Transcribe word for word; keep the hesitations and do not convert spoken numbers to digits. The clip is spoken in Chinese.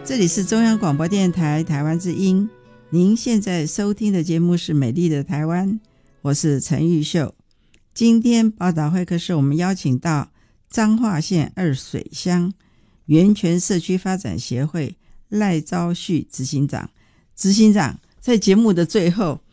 这里是中央广播电台台湾之音，您现在收听的节目是美丽的台湾，我是陈玉秀。今天报道会客室我们邀请到彰化县二水乡源泉社区发展协会赖昭旭执行长。执行长，在节目的最后